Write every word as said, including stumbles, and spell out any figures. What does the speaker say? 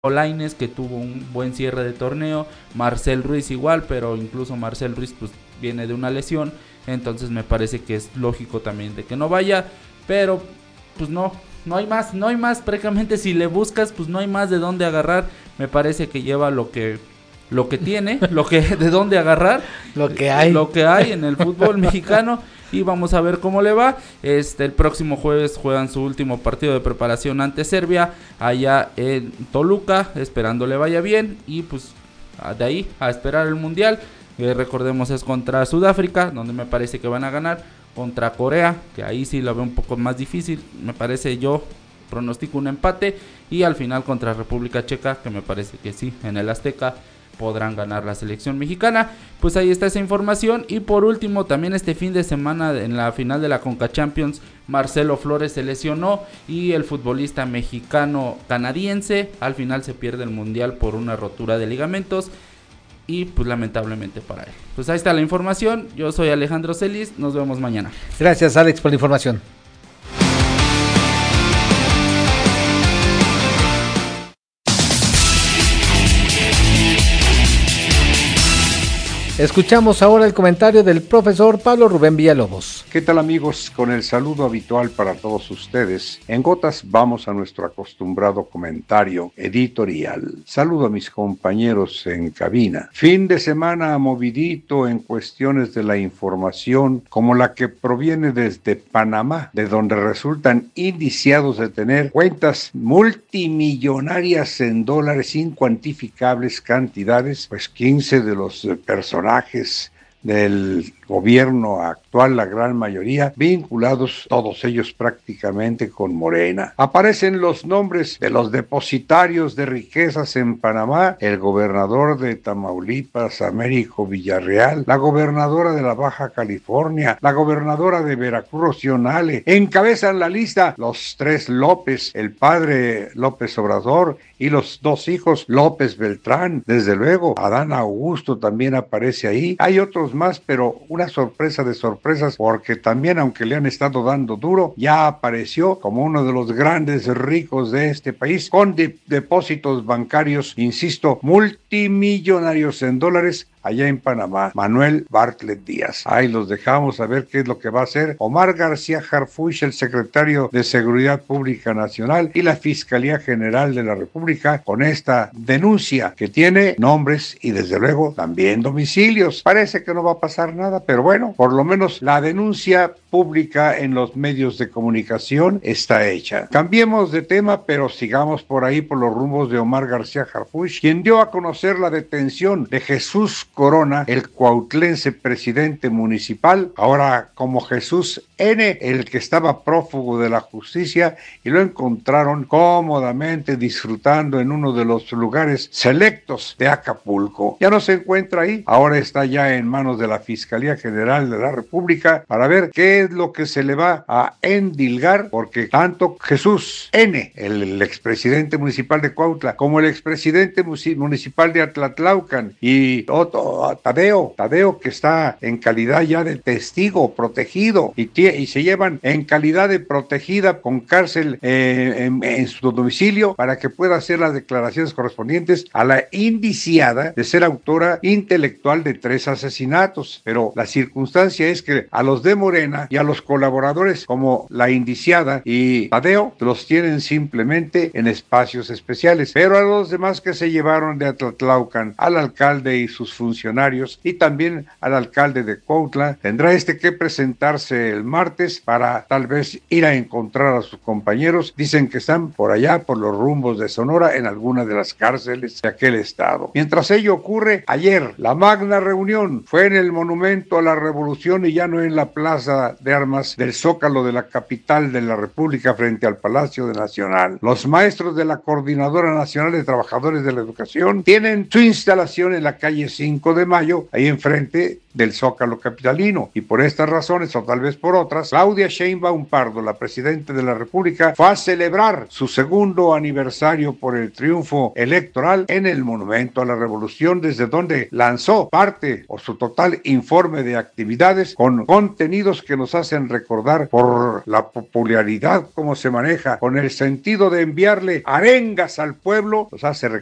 Lainez, que tuvo un buen cierre de torneo, Marcel Ruiz igual, pero incluso Marcel Ruiz pues viene de una lesión, entonces me parece que es lógico también de que no vaya, pero pues no, no hay más, no hay más, prácticamente si le buscas pues no hay más de dónde agarrar, me parece que lleva lo que lo que tiene, lo que de dónde agarrar, lo que hay, lo que hay en el fútbol mexicano. Y vamos a ver cómo le va. Este, el próximo jueves juegan su último partido de preparación ante Serbia, allá en Toluca, esperando le vaya bien. Y pues de ahí a esperar el Mundial. Eh, recordemos es contra Sudáfrica, donde me parece que van a ganar. Contra Corea, que ahí sí lo veo un poco más difícil. Me parece yo pronostico un empate. Y al final contra República Checa, que me parece que sí, en el Azteca podrán ganar la selección mexicana. Pues ahí está esa información. Y por último, también este fin de semana en la final de la Conca Champions, Marcelo Flores se lesionó y el futbolista mexicano canadiense al final se pierde el mundial por una rotura de ligamentos y pues lamentablemente para él. Pues ahí está la información. Yo soy Alejandro Celis, nos vemos mañana. Gracias, Alex, por la información. Escuchamos ahora el comentario del profesor Pablo Rubén Villalobos. ¿Qué tal, amigos? Con el saludo habitual para todos ustedes, en gotas vamos a nuestro acostumbrado comentario editorial. Saludo a mis compañeros en cabina. Fin de semana movidito en cuestiones de la información, como la que proviene desde Panamá, de donde resultan indiciados de tener cuentas multimillonarias en dólares, incuantificables cantidades, pues quince de los personajes del gobierno actual, la gran mayoría, vinculados todos ellos prácticamente con Morena. Aparecen los nombres de los depositarios de riquezas en Panamá, el gobernador de Tamaulipas, Américo Villarreal, la gobernadora de la Baja California, la gobernadora de Veracruz, Rocío Nale. Encabezan la lista los tres López, el padre López Obrador y los dos hijos López Beltrán. Desde luego, Adán Augusto también aparece ahí. Hay otros más, pero una sorpresa de sorpresas, porque también, aunque le han estado dando duro, ya apareció como uno de los grandes ricos de este país, con de- depósitos bancarios, insisto, multimillonarios en dólares, allá en Panamá, Manuel Bartlett Díaz. Ahí los dejamos a ver qué es lo que va a hacer Omar García Harfuch, el secretario de Seguridad Pública Nacional, y la Fiscalía General de la República, con esta denuncia que tiene nombres y desde luego también domicilios. Parece que no va a pasar nada, pero bueno, por lo menos la denuncia pública en los medios de comunicación está hecha. Cambiemos de tema, pero sigamos por ahí por los rumbos de Omar García Harfuch, quien dio a conocer la detención de Jesús Corona, el cuautlense presidente municipal, ahora como Jesús N., el que estaba prófugo de la justicia, y lo encontraron cómodamente disfrutando en uno de los lugares selectos de Acapulco. Ya no se encuentra ahí, ahora está ya en manos de la Fiscalía General de la República para ver qué es lo que se le va a endilgar, porque tanto Jesús N., el, el expresidente municipal de Cuautla, como el expresidente municipal de Atlatlaucan y otro, Tadeo, Tadeo que está en calidad ya de testigo protegido y, y se llevan en calidad de protegida con cárcel eh, en, en su domicilio para que pueda hacer las declaraciones correspondientes a la indiciada de ser autora intelectual de tres asesinatos. Pero la circunstancia es que a los de Morena y a los colaboradores como la indiciada y Tadeo los tienen simplemente en espacios especiales, pero a los demás que se llevaron de Atlatlaucan, al alcalde y sus funcionarios y también al alcalde de Cuautla, tendrá este que presentarse el martes para tal vez ir a encontrar a sus compañeros. Dicen que están por allá, por los rumbos de Sonora, en alguna de las cárceles de aquel estado. Mientras ello ocurre, ayer la magna reunión fue en el Monumento a la Revolución y ya no en la Plaza de Armas del Zócalo de la capital de la República frente al Palacio de Nacional. Los maestros de la Coordinadora Nacional de Trabajadores de la Educación tienen su instalación en la calle cinco cinco de mayo, ahí enfrente del Zócalo capitalino. Y por estas razones, o tal vez por otras, Claudia Sheinbaum Pardo, la presidenta de la República, fue a celebrar su segundo aniversario por el triunfo electoral en el Monumento a la Revolución, desde donde lanzó parte o su total informe de actividades con contenidos que nos hacen recordar por la popularidad, cómo se maneja, con el sentido de enviarle arengas al pueblo, nos hace recordar